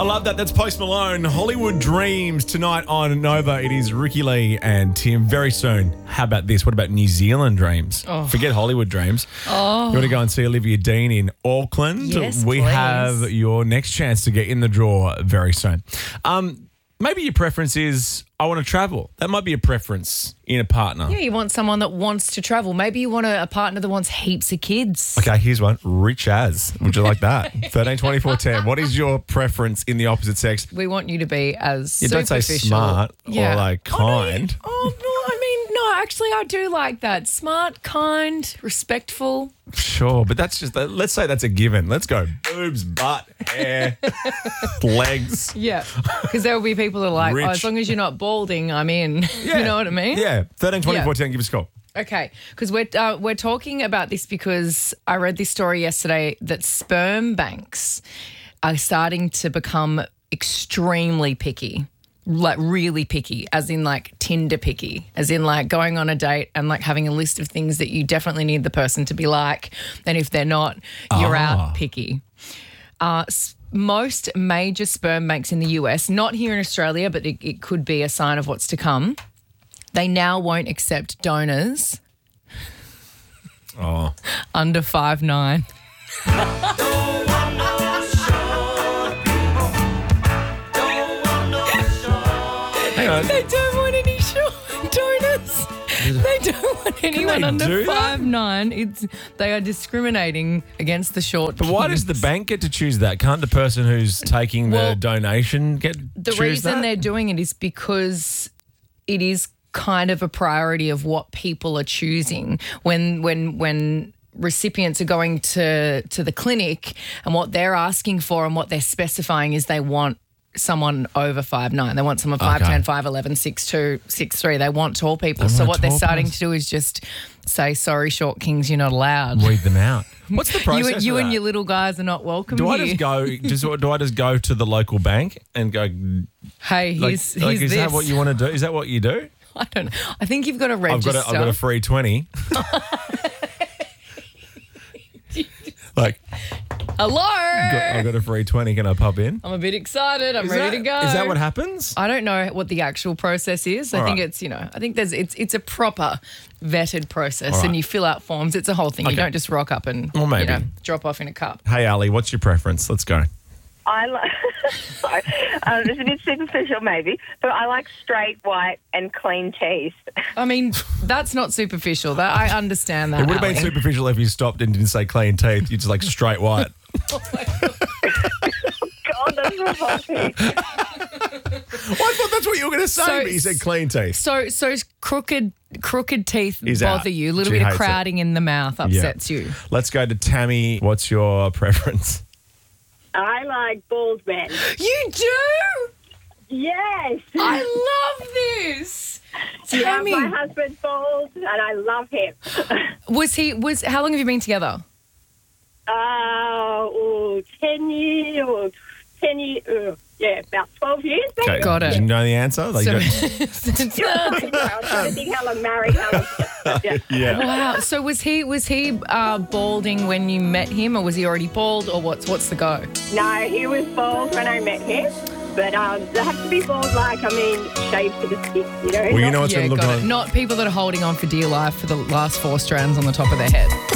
I love that. That's Post Malone. Hollywood Dreams tonight on Nova. It is Ricky Lee and Tim very soon. How about this? What about New Zealand Dreams? Forget Hollywood Dreams. You want to go and see Olivia Dean in Auckland? Yes, we please. have your next chance to get in the draw very soon. Maybe your preference is I want to travel. That might be a preference in a partner. Yeah, you want someone that wants to travel. Maybe you want a partner that wants heaps of kids. Okay, here's one. Rich as. Would you like that? 13, 24, 10. What is your preference in the opposite sex? We want you to be as You don't superficial. say smart Yeah. or like kind. Actually, I do like that. Smart, kind, respectful. Sure, but that's just, let's say that's a given. Let's go boobs, butt, hair, legs. Yeah, because there will be people that are like, Rich. as long as you're not balding, I'm in. Yeah. You know what I mean? Yeah, 13, 24, Yeah. 10, give us a call. Okay, because we're talking about this because I read this story yesterday that sperm banks are starting to become extremely picky. Like really picky, as in like Tinder picky, as in like going on a date and like having a list of things that you definitely need the person to be like. And if they're not, you're out picky. Most major sperm banks in the US, not here in Australia, but it could be a sign of what's to come. They now won't accept donors under 5'9". They don't want any donors. They don't want anyone they under do that? 5'9". They are discriminating against the short. But why does the bank get to choose that? Can't the person who's taking the Well, donation The choose reason that? they're doing it is because it is kind of a priority of what people are choosing when recipients are going to the clinic, and what they're asking for and what they're specifying is they want someone over 5'9". They want someone 5'10", 5'11", 6'2", 6'3". They want tall people. So want what they're tall starting people. to do is just say, sorry, short kings, you're not allowed. Weed them out. What's the process? You for and that? your little guys are not welcome Do I here. just go? Do I just go to the local bank and go? Hey, Like, he's is this. that what you want to do? Is that what you do? I don't know. I think you've got to I've register. got a free 20. Like, Hello. I've got a free 20. Can I pop in? I'm a bit excited. I'm ready to go. Is that what happens? I don't know what the actual process is. I think right. it's, I think it's a proper vetted process, right. and you fill out forms. It's a whole thing. You Okay. don't just rock up and Well, maybe. drop off in a cup. Hey, Ali, what's your preference? Let's go. I like, sorry, it's a bit superficial maybe, but I like straight, white and clean teeth. I mean, that's not superficial. That I understand that. It would have been Ali. superficial if you stopped and didn't say clean teeth. You just like straight white. God, that's revolting. Well, I thought that's what you were going to say, So- but you said clean teeth. So crooked teeth Is bother out. you. A little She bit of hates it. crowding in the mouth upsets you. Let's go to Tammy. What's your preference? I like bald men. You do? Yes. I love this. Yeah, Tammy, my husband's bald and I love him. how long have you been together? 10 years, about 12 years. maybe. Okay. Got it. Did you know the answer? Like, So- I was trying to think how long married, how long. Yeah. yeah. Wow. So was he balding when you met him, or was he already bald, or what's the go? No, he was bald when I met him, but they have to be bald, shaved to the stick, Well, you know what's going to look got like. it. Not people that are holding on for dear life for the last 4 strands on the top of their head.